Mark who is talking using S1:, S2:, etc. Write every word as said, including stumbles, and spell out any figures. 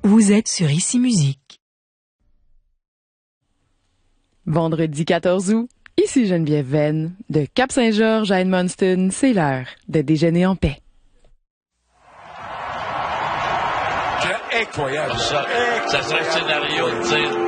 S1: Vous êtes sur Ici Musique.
S2: Vendredi quatorze août, ici Geneviève Venn, de Cap-Saint-Georges à Edmundston, c'est l'heure de déjeuner en paix.
S3: Incroyable.
S4: Ça, ça serait le scénario, tu sais.